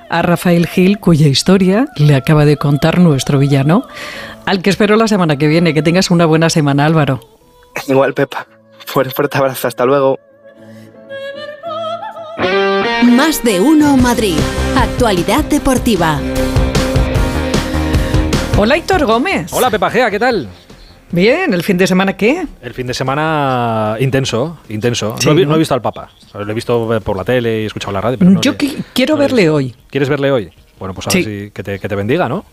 a Rafael Gil, cuya historia le acaba de contar nuestro villano, al que espero la semana que viene. Que tengas una buena semana, Álvaro. Igual, Pepa. Fuerte abrazo, hasta luego. Más de uno Madrid. Actualidad deportiva. Hola, Héctor Gómez. Hola, Pepa Gea, ¿qué tal? Bien, ¿el fin de semana qué? El fin de semana intenso. Sí, No he visto al Papa. Lo he visto por la tele y he escuchado la radio. Pero Yo quiero verle hoy. ¿Quieres verle hoy? Bueno, pues a ver si que te bendiga, ¿no?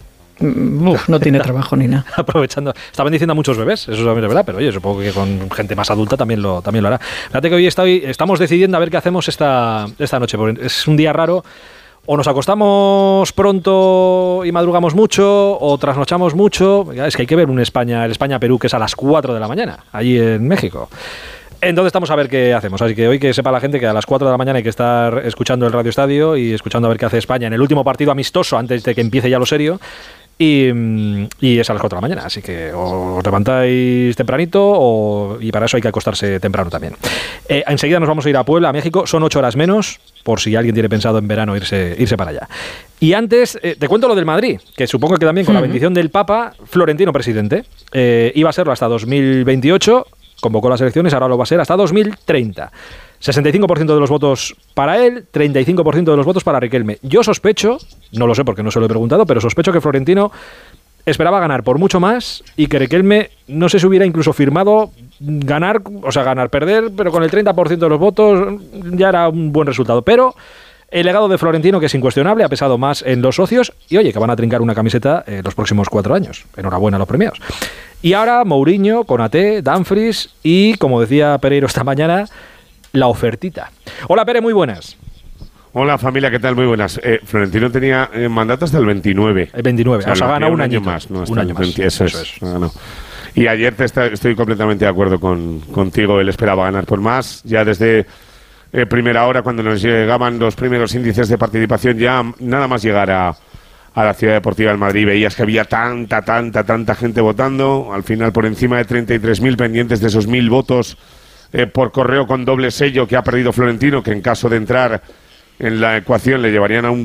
No tiene trabajo ni nada. Aprovechando. Está bendiciendo a muchos bebés, eso también es verdad, pero oye, supongo que con gente más adulta también lo hará. Fíjate que hoy estamos decidiendo a ver qué hacemos esta noche, porque es un día raro. O nos acostamos pronto y madrugamos mucho, o trasnochamos mucho. Es que hay que ver el España-Perú, que es a las 4 de la mañana, allí en México. Entonces estamos a ver qué hacemos. Así que hoy que sepa la gente que a las 4 de la mañana hay que estar escuchando el Radio Estadio y escuchando a ver qué hace España en el último partido amistoso antes de que empiece ya lo serio. Y es a las 4 de la mañana, así que os levantáis tempranito y para eso hay que acostarse temprano también. Enseguida nos vamos a ir a Puebla, a México. Son 8 horas menos, por si alguien tiene pensado en verano irse para allá. Y antes, te cuento lo del Madrid, que supongo que también con la bendición del Papa, Florentino presidente. Iba a serlo hasta 2028, convocó las elecciones, ahora lo va a ser hasta 2030. 65% de los votos para él, 35% de los votos para Riquelme. Yo sospecho, no lo sé porque no se lo he preguntado, pero sospecho que Florentino esperaba ganar por mucho más y que Riquelme no sé si hubiera incluso firmado ganar, perder, pero con el 30% de los votos ya era un buen resultado. Pero el legado de Florentino, que es incuestionable, ha pesado más en los socios y oye, que van a trincar una camiseta los próximos 4 años. Enhorabuena a los premiados. Y ahora Mourinho, Konaté, Dumfries y, como decía Pereiro esta mañana, la ofertita. Hola, Pere, muy buenas. Hola, familia, ¿qué tal? Muy buenas. Florentino tenía mandato hasta el 29. El 29, o sea, gana un año más. ¿No? Un año más. Eso es. Y ayer estoy completamente de acuerdo contigo. Él esperaba ganar por más. Ya desde primera hora, cuando nos llegaban los primeros índices de participación, ya nada más llegar a la Ciudad Deportiva del Madrid, veías que había tanta gente votando. Al final, por encima de 33.000 pendientes de esos 1.000 votos por correo con doble sello que ha perdido Florentino, que en caso de entrar en la ecuación le llevarían a un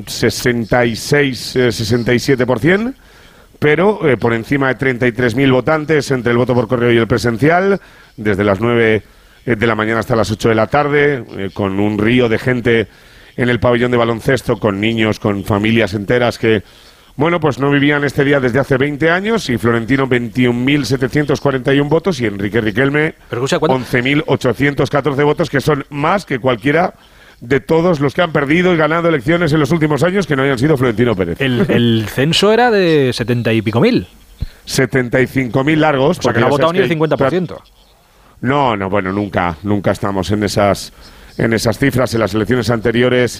67%, pero por encima de 33.000 votantes entre el voto por correo y el presencial, desde las 9 de la mañana hasta las 8 de la tarde, con un río de gente en el pabellón de baloncesto, con niños, con familias enteras que, bueno, pues no vivían este día desde hace 20 años, y Florentino 21.741 votos y Enrique Riquelme 11.814 votos, que son más que cualquiera de todos los que han perdido y ganado elecciones en los últimos años que no hayan sido Florentino Pérez. El censo era de 70 y pico mil. 75.000 largos. O sea, que no ha votado ni el 50%. No, bueno, nunca estamos en esas cifras. En las elecciones anteriores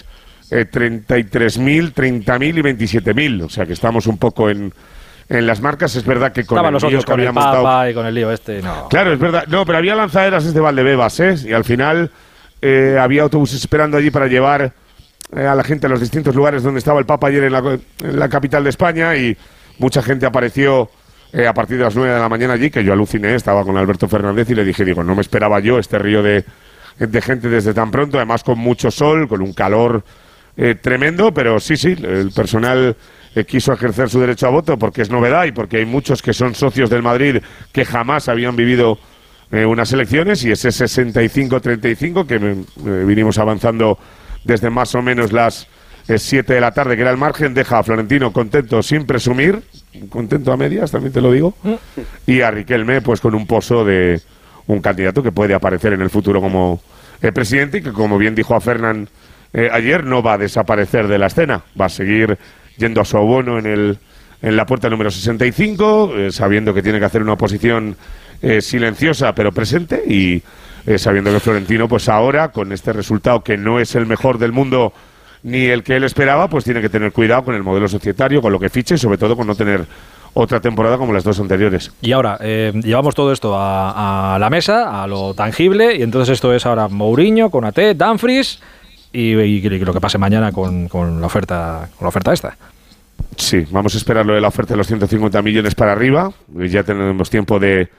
33.000, 30.000 y 27.000, o sea que estamos un poco en las marcas. Es verdad que con estaban los otros con el Papa y con el lío no. Claro, es verdad, no, pero había lanzaderas desde Valdebebas, y al final había autobuses esperando allí para llevar a la gente a los distintos lugares donde estaba el Papa ayer en la capital de España, y mucha gente apareció a partir de las 9 de la mañana allí, que yo aluciné. Estaba con Alberto Fernández y le dije, no me esperaba yo este río de gente desde tan pronto, además con mucho sol, con un calor tremendo, pero sí, el personal quiso ejercer su derecho a voto porque es novedad y porque hay muchos que son socios del Madrid que jamás habían vivido unas elecciones, y ese 65-35 que vinimos avanzando desde más o menos las 7 de la tarde, que era el margen, deja a Florentino contento sin presumir, contento a medias, también te lo digo, y a Riquelme pues con un pozo de un candidato que puede aparecer en el futuro como presidente, y que, como bien dijo a Fernán ayer, no va a desaparecer de la escena, va a seguir yendo a su abono en la puerta número 65, sabiendo que tiene que hacer una oposición silenciosa pero presente, y sabiendo que Florentino, pues ahora, con este resultado que no es el mejor del mundo ni el que él esperaba, pues tiene que tener cuidado con el modelo societario, con lo que fiche, y sobre todo con no tener otra temporada como las dos anteriores. Y ahora, llevamos todo esto a la mesa, a lo tangible, y entonces esto es ahora Mourinho, Konaté, Dumfries y lo que pase mañana con la oferta esta. Sí, vamos a esperar lo de la oferta de los 150 millones para arriba, ya tenemos tiempo de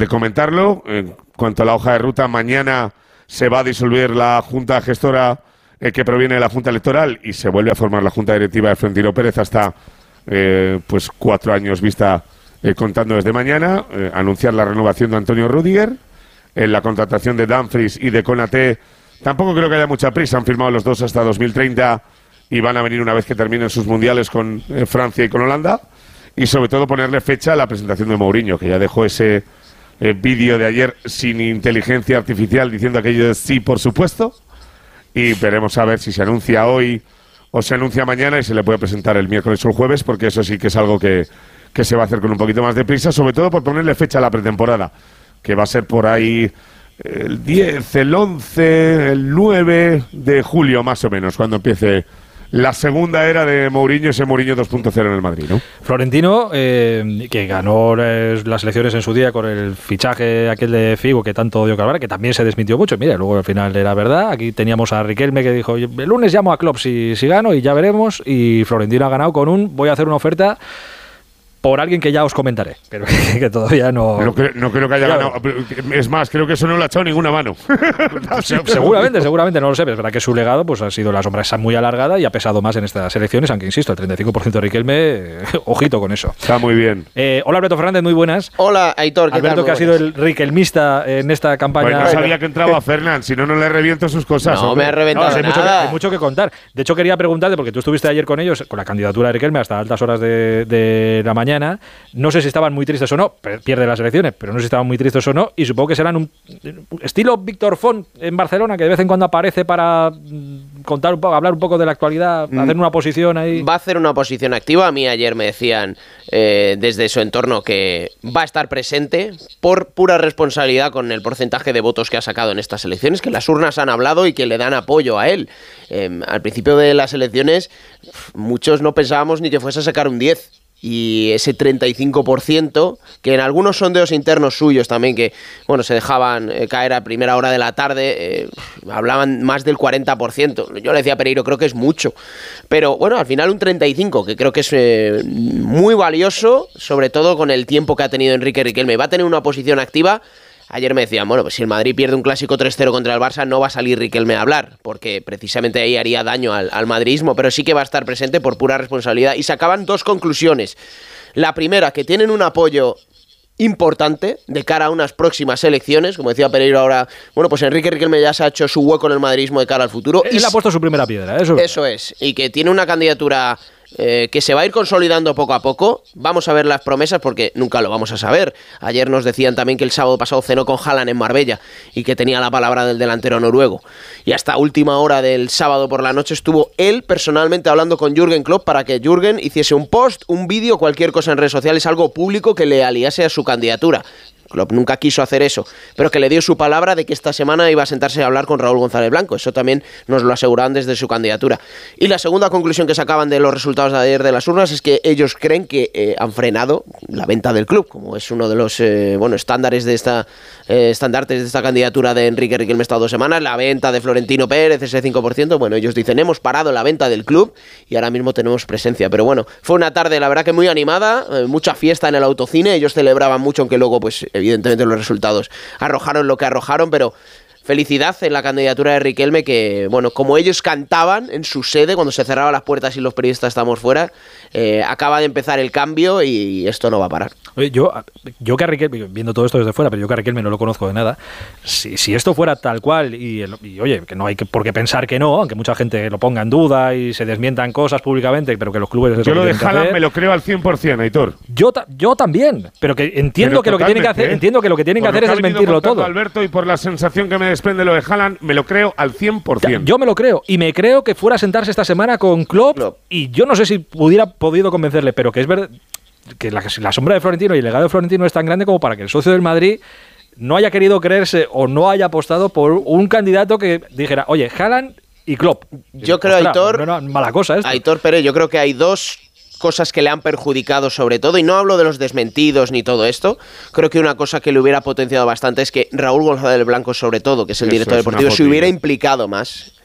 comentarlo. En cuanto a la hoja de ruta, mañana se va a disolver la Junta Gestora que proviene de la Junta Electoral y se vuelve a formar la Junta Directiva de Florentino Pérez hasta pues 4 años vista contando desde mañana, anunciar la renovación de Antonio Rüdiger, la contratación de Dumfries y de Konaté. Tampoco creo que haya mucha prisa, han firmado los dos hasta 2030 y van a venir una vez que terminen sus mundiales con Francia y con Holanda, y sobre todo ponerle fecha a la presentación de Mourinho, que ya dejó ese vídeo de ayer sin inteligencia artificial diciendo aquello de sí, por supuesto, y veremos a ver si se anuncia hoy o se anuncia mañana y se le puede presentar el miércoles o el jueves, porque eso sí que es algo que se va a hacer con un poquito más de prisa, sobre todo por ponerle fecha a la pretemporada, que va a ser por ahí el 10, el 11, el 9 de julio más o menos, cuando empiece la segunda era de Mourinho, ese Mourinho 2.0 en el Madrid, ¿no? Florentino, que ganó las elecciones en su día con el fichaje aquel de Figo que tanto dio que hablar, que también se desmintió mucho. Mira, luego al final era verdad. Aquí teníamos a Riquelme que dijo, el lunes llamo a Klopp si gano y ya veremos. Y Florentino ha ganado con voy a hacer una oferta por alguien que ya os comentaré, pero que todavía no... No creo que haya ganado. Es más, creo que eso no le ha echado ninguna mano. seguramente, no lo sé, pero es verdad que su legado pues ha sido la sombra esa muy alargada y ha pesado más en estas elecciones, aunque insisto, el 35% de Riquelme, ojito con eso. Está muy bien. Hola Alberto Fernández, muy buenas. Hola Aitor, ¿qué Alberto, tal? que ha sido el riquelmista en esta campaña. Pues no sabía que entraba Fernán, si no le reviento sus cosas. No, me ha reventado hay mucho que contar. De hecho, quería preguntarte, porque tú estuviste ayer con ellos, con la candidatura de Riquelme hasta altas horas de la mañana. No sé si estaban muy tristes o no, pierde las elecciones, pero no sé si estaban muy tristes o no, y supongo que serán un estilo Víctor Font en Barcelona, que de vez en cuando aparece para contar un poco, hablar un poco de la actualidad, hacer una oposición ahí. Va a hacer una oposición activa. A mí ayer me decían desde su entorno que va a estar presente por pura responsabilidad con el porcentaje de votos que ha sacado en estas elecciones, que las urnas han hablado y que le dan apoyo a él. Al principio de las elecciones muchos no pensábamos ni que fuese a sacar un 10. Y ese 35%, que en algunos sondeos internos suyos también, que bueno, se dejaban caer a primera hora de la tarde, hablaban más del 40%. Yo le decía a Pereiro, creo que es mucho. Pero bueno, al final un 35%, que creo que es muy valioso, sobre todo con el tiempo que ha tenido Enrique Riquelme. Va a tener una posición activa. Ayer me decían, bueno, pues si el Madrid pierde un clásico 3-0 contra el Barça, no va a salir Riquelme a hablar, porque precisamente ahí haría daño al madridismo, pero sí que va a estar presente por pura responsabilidad. Y sacaban 2 conclusiones. La primera, que tienen un apoyo importante de cara a unas próximas elecciones, como decía Pereiro ahora, bueno, pues Enrique Riquelme ya se ha hecho su hueco en el madridismo de cara al futuro. Él ha puesto su primera piedra, eso es, y que tiene una candidatura que se va a ir consolidando poco a poco. Vamos a ver las promesas porque nunca lo vamos a saber. Ayer nos decían también que el sábado pasado cenó con Haaland en Marbella y que tenía la palabra del delantero noruego. Y hasta última hora del sábado por la noche estuvo él personalmente hablando con Jürgen Klopp para que Jürgen hiciese un post, un vídeo, cualquier cosa en redes sociales, algo público que le aliase a su candidatura. Klopp nunca quiso hacer eso, pero que le dio su palabra de que esta semana iba a sentarse a hablar con Raúl González Blanco. Eso también nos lo aseguraban desde su candidatura. Y la segunda conclusión que sacaban de los resultados de ayer de las urnas es que ellos creen que han frenado la venta del club, como es uno de los estándares de estandartes de esta candidatura de Enrique Riquelme estas 2 semanas, la venta de Florentino Pérez, ese 5%. Bueno, ellos dicen, hemos parado la venta del club y ahora mismo tenemos presencia. Pero bueno, fue una tarde, la verdad que muy animada, mucha fiesta en el autocine. Ellos celebraban mucho, aunque luego pues evidentemente los resultados arrojaron lo que arrojaron, pero felicidad en la candidatura de Riquelme, que bueno, como ellos cantaban en su sede cuando se cerraban las puertas y los periodistas estábamos fuera, acaba de empezar el cambio y esto no va a parar. Oye, yo que a Riquelme, viendo todo esto desde fuera, pero yo que a Riquelme no lo conozco de nada, si esto fuera tal cual y oye, que no hay por qué pensar que no, aunque mucha gente lo ponga en duda y se desmientan cosas públicamente, pero que los clubes... Yo lo de Haaland me lo creo al 100%, Aitor. Yo también, pero que entiendo que lo que tienen que hacer, es desmentirlo todo. Alberto, y por la sensación que me desprende lo de Haaland, me lo creo al 100%. Yo me lo creo, y me creo que fuera a sentarse esta semana con Klopp. Y yo no sé si hubiera podido convencerle, pero que es verdad que la sombra de Florentino y el legado de Florentino es tan grande como para que el socio del Madrid no haya querido creerse o no haya apostado por un candidato que dijera, oye, Haaland y Klopp. Yo creo, Aitor, no era mala cosa esto. Aitor Pérez, yo creo que hay 2 cosas que le han perjudicado sobre todo, y no hablo de los desmentidos ni todo esto. Creo que una cosa que le hubiera potenciado bastante es que Raúl González Blanco, sobre todo, que es el director deportivo, se hubiera implicado más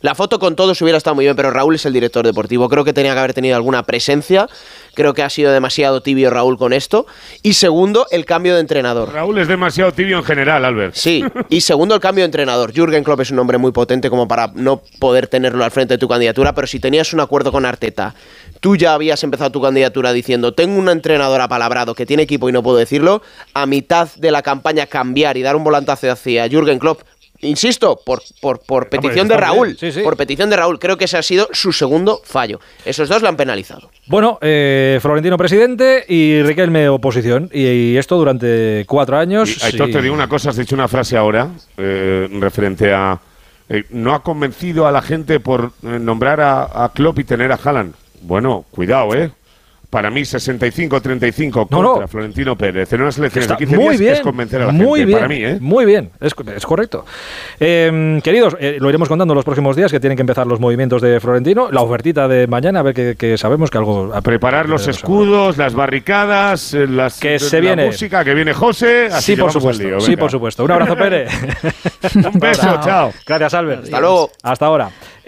La foto con todos hubiera estado muy bien, pero Raúl es el director deportivo. Creo que tenía que haber tenido alguna presencia. Creo que ha sido demasiado tibio Raúl con esto. Y segundo, el cambio de entrenador. Raúl es demasiado tibio en general, Albert. Sí, y segundo, el cambio de entrenador. Jürgen Klopp es un hombre muy potente como para no poder tenerlo al frente de tu candidatura, pero si tenías un acuerdo con Arteta, tú ya habías empezado tu candidatura diciendo tengo un entrenador apalabrado que tiene equipo y no puedo decirlo, a mitad de la campaña cambiar y dar un volantazo hacia Jürgen Klopp. Insisto, por petición de Raúl. Sí, sí. Por petición de Raúl. Creo que ese ha sido su segundo fallo. Esos dos lo han penalizado. Bueno, Florentino presidente y Riquelme oposición. Y esto durante 4 años. Y, Aitor, te digo una cosa, has dicho una frase ahora referente a... no ha convencido a la gente por nombrar a Klopp y tener a Haaland. Bueno, cuidado, Para mí, 65-35 contra Florentino Pérez en unas elecciones de 15 días es convencer a la gente. Bien, para mí, Muy bien, es correcto. Queridos, lo iremos contando en los próximos días, que tienen que empezar los movimientos de Florentino. La ofertita de mañana, a ver que sabemos que algo... A preparar los escudos, las barricadas, la música, que viene José. Así sí, por supuesto. Lío, sí, por supuesto. Un abrazo, Pérez. Un beso, chao. Gracias, Albert. Hasta luego. Hasta ahora.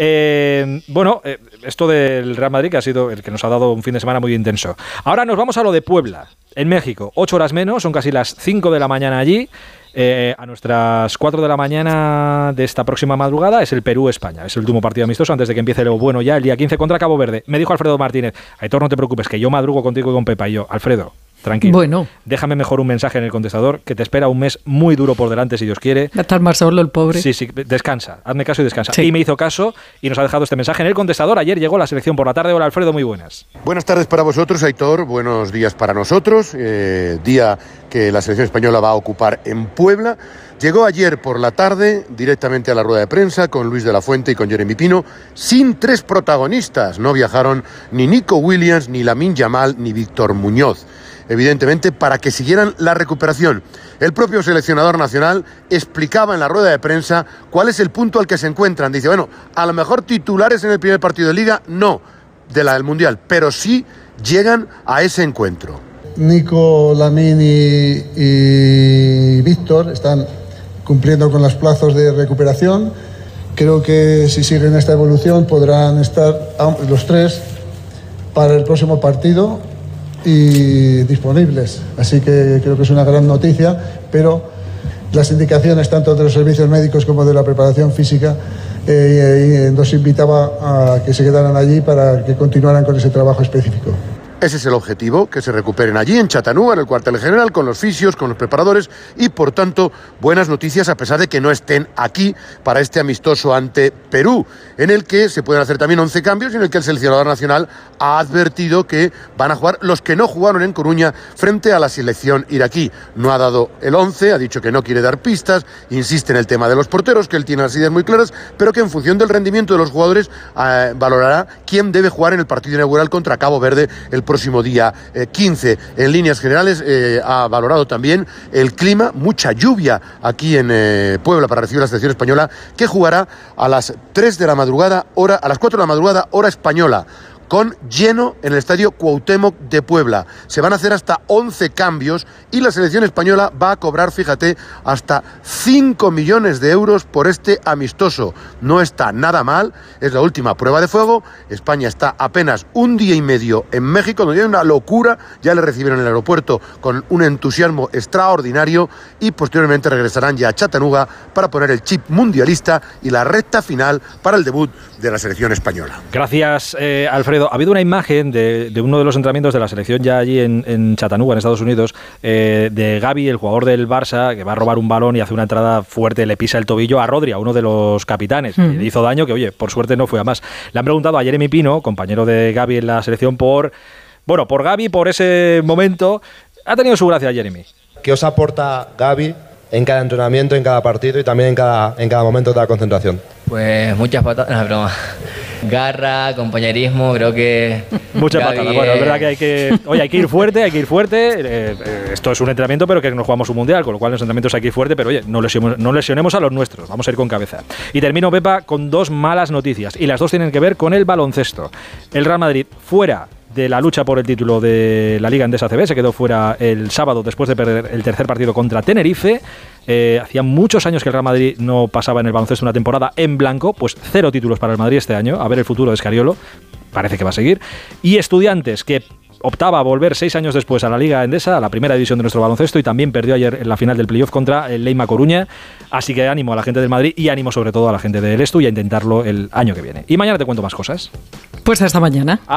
Esto del Real Madrid, que ha sido el que nos ha dado un fin de semana muy intenso. Ahora nos vamos a lo de Puebla, en México. 8 horas menos, son casi las 5 de la mañana allí. A nuestras 4 de la mañana de esta próxima madrugada es el Perú-España. Es el último partido amistoso antes de que empiece lo bueno ya el día 15 contra Cabo Verde. Me dijo Alfredo Martínez, Aitor, no te preocupes, que yo madrugo contigo y con Pepa. Y yo, Alfredo, tranquilo. Bueno. Déjame mejor un mensaje en el contestador, que te espera un mes muy duro por delante, si Dios quiere. Va a estar más solo el pobre. Sí, descansa. Hazme caso y descansa. Sí. Y me hizo caso y nos ha dejado este mensaje en el contestador. Ayer llegó la selección por la tarde. Hola, Alfredo, muy buenas. Buenas tardes para vosotros, Aitor. Buenos días para nosotros. Día que la selección española va a ocupar en Puebla. Llegó ayer por la tarde directamente a la rueda de prensa con Luis de la Fuente y con Jeremy Pino, sin 3 protagonistas. No viajaron ni Nico Williams, ni Lamine Yamal, ni Víctor Muñoz. Evidentemente, para que siguieran la recuperación. El propio seleccionador nacional explicaba en la rueda de prensa cuál es el punto al que se encuentran. Dice, bueno, a lo mejor titulares en el primer partido de Liga, no, de la del Mundial, pero sí llegan a ese encuentro. Nico, Lamine y Víctor están cumpliendo con los plazos de recuperación. Creo que si siguen esta evolución podrán estar los 3 para el próximo partido y disponibles. Así que creo que es una gran noticia, pero las indicaciones tanto de los servicios médicos como de la preparación física nos invitaba a que se quedaran allí para que continuaran con ese trabajo específico. Ese es el objetivo, que se recuperen allí en Chattanooga, en el cuartel general, con los fisios, con los preparadores y, por tanto, buenas noticias a pesar de que no estén aquí para este amistoso ante Perú, en el que se pueden hacer también 11 cambios y en el que el seleccionador nacional ha advertido que van a jugar los que no jugaron en Coruña frente a la selección iraquí. No ha dado el 11, ha dicho que no quiere dar pistas, insiste en el tema de los porteros, que él tiene las ideas muy claras, pero que en función del rendimiento de los jugadores valorará quién debe jugar en el partido inaugural contra Cabo Verde el próximo día 15. En líneas generales ha valorado también el clima, mucha lluvia aquí en Puebla para recibir a la selección española, que jugará a las 3 de la madrugada, a las 4 de la madrugada, hora española, con lleno en el estadio Cuauhtémoc de Puebla. Se van a hacer hasta 11 cambios y la selección española va a cobrar, fíjate, hasta 5 millones de euros por este amistoso. No está nada mal, es la última prueba de fuego. España está apenas un día y medio en México, donde hay una locura. Ya le recibieron en el aeropuerto con un entusiasmo extraordinario y posteriormente regresarán ya a Chattanooga para poner el chip mundialista y la recta final para el debut de la selección española. Gracias, Alfredo. Ha habido una imagen de uno de los entrenamientos de la selección ya allí en Chattanooga, en Estados Unidos, de Gavi, el jugador del Barça, que va a robar un balón y hace una entrada fuerte, le pisa el tobillo a Rodri, a uno de los capitanes. Le hizo daño que, oye, por suerte no fue a más. Le han preguntado a Jeremy Pino, compañero de Gavi en la selección, por Gavi, por ese momento. Ha tenido su gracia Jeremy. ¿Qué os aporta Gavi en cada entrenamiento, en cada partido y también en cada momento de la concentración? Pues muchas patadas, no, broma. Garra, compañerismo, creo que... Muchas patadas. Bueno, es verdad que hay que ir fuerte, esto es un entrenamiento, pero que nos jugamos un mundial, con lo cual en los entrenamientos hay que ir fuerte, pero oye, no lesionemos a los nuestros, vamos a ir con cabeza. Y termino, Pepa, con 2 malas noticias, y las 2 tienen que ver con el baloncesto. El Real Madrid fuera de la lucha por el título de la Liga Endesa CB, se quedó fuera el sábado después de perder el tercer partido contra Tenerife. Hacía muchos años que el Real Madrid no pasaba en el baloncesto una temporada en blanco, pues 0 títulos para el Madrid este año. A ver el futuro de Scariolo, parece que va a seguir. Y Estudiantes, que optaba a volver 6 años después a la Liga Endesa, a la primera división de nuestro baloncesto, y también perdió ayer en la final del playoff contra el Leima Coruña. Así que ánimo a la gente del Madrid y ánimo sobre todo a la gente del Estu y a intentarlo el año que viene. Y mañana te cuento más cosas. Pues hasta mañana.